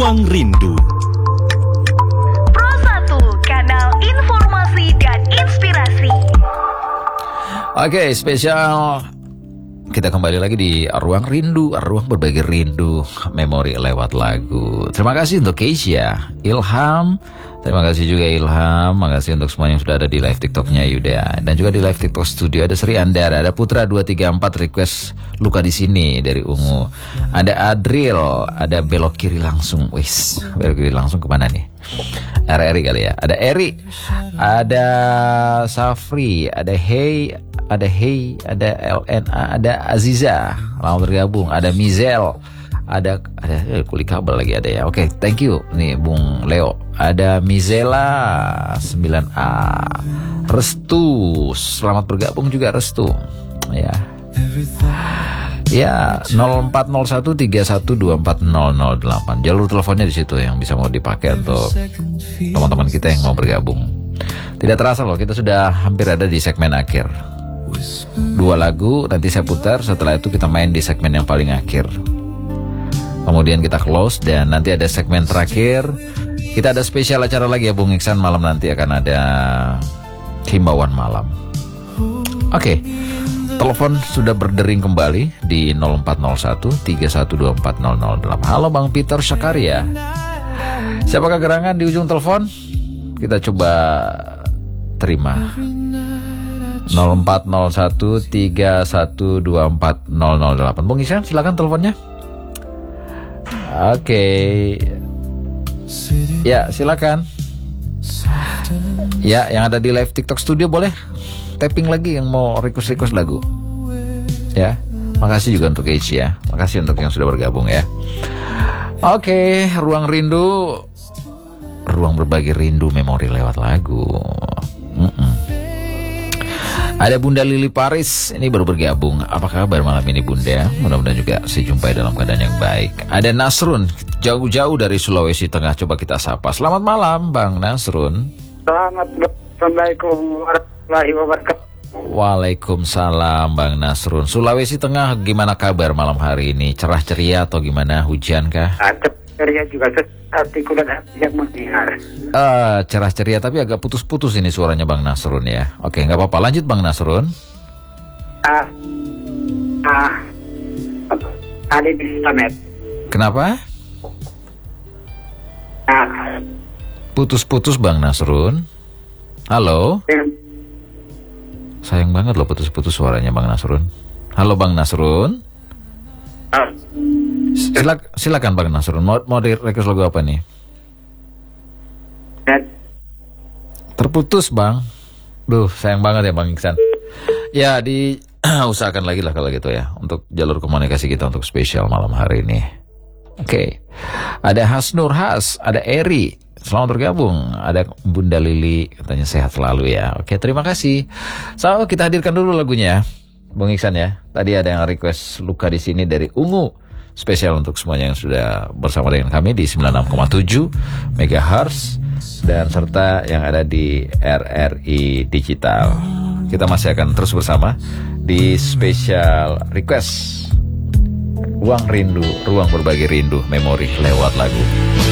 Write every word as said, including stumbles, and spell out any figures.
Ruang Rindu. Pro satu, kanal informasi dan inspirasi. Oke, spesial. Kita kembali lagi di Ruang Rindu, ruang berbagi rindu, memori lewat lagu. Terima kasih untuk Keisha, Ilham. Terima kasih juga Ilham. Makasih untuk semuanya yang sudah ada di live TikToknya Yuda. Dan juga di live TikTok studio ada Sri Andara, ada Putra dua tiga empat request luka di sini dari Ungu. Ada Adril, ada belok kiri langsung. Wis, belok kiri langsung kemana nih? R R I kali ya. Ada Eri, ada Safri, ada Hey, ada Hey, ada L N A, ada Aziza, langsung bergabung. Ada Mizel, ada ada eh, kulit kabel lagi ada ya. Oke, okay, thank you nih Bung Leo. Ada Mizela sembilan A, Restu, selamat bergabung juga Restu. Ya. Ya, nol empat nol satu tiga satu dua empat nol nol delapan. Jalur teleponnya di situ yang bisa mau dipakai untuk teman-teman kita yang mau bergabung. Tidak terasa loh, kita sudah hampir ada di segmen akhir. Dua lagu nanti saya putar, setelah itu kita main di segmen yang paling akhir. Kemudian kita close dan nanti ada segmen terakhir. Kita ada spesial acara lagi ya Bung Iksan, malam nanti akan ada himbauan malam. Oke, okay. Telepon sudah berdering kembali di nol empat nol satu tiga satu dua empat nol nol delapan. Halo Bang Peter Syakaria. Siapakah gerangan di ujung telepon? Kita coba terima. nol empat nol satu tiga satu dua empat nol nol delapan. Bung Iksan silakan teleponnya. Oke, okay. Ya silakan. Ya, yang ada di live TikTok studio boleh tapping lagi yang mau request-request lagu. Ya, makasih juga untuk H ya. Makasih untuk yang sudah bergabung ya. Oke, okay. Ruang Rindu, ruang berbagi rindu memori lewat lagu. Mm-mm. Ada Bunda Lili Paris, ini baru bergabung. Apa kabar malam ini Bunda? Mudah-mudahan juga saya jumpai dalam keadaan yang baik. Ada Nasrun, jauh-jauh dari Sulawesi Tengah. Coba kita sapa. Selamat malam Bang Nasrun. Selamat Assalamualaikum warahmatullahi wabarakatuh. Waalaikumsalam Bang Nasrun. Sulawesi Tengah gimana kabar malam hari ini? Cerah ceria atau gimana? Hujan kah? Ceria juga artikulan yang mendengar. Uh, cerah ceria tapi agak putus-putus ini suaranya Bang Nasrun ya. Oke, nggak apa-apa. Lanjut Bang Nasrun. Ah, ah, Ali bin Slamet. Kenapa? Ah, putus-putus Bang Nasrun. Halo. eh, Sayang banget loh putus-putus suaranya Bang Nasrun. Halo Bang Nasrun. ah, Silak, silakan Bang Nasrun. Mau, mau di request lagu apa nih? dan Terputus Bang. Duh, sayang banget ya Bang Iksan. Ya, di usahakan lagi lah kalau gitu ya untuk jalur komunikasi kita untuk spesial malam hari ini. Oke. Okay. Ada Hasnur Has, ada Eri. Selamat bergabung. Ada Bunda Lili, katanya sehat selalu ya. Oke, terima kasih. So, kita hadirkan dulu lagunya, Bung Iksan ya. Tadi ada yang request luka di sini dari Ungu. Spesial untuk semuanya yang sudah bersama dengan kami di sembilan puluh enam koma tujuh megahertz dan serta yang ada di R R I Digital. Kita masih akan terus bersama di spesial request Ruang Rindu, ruang berbagi rindu, memori lewat lagu.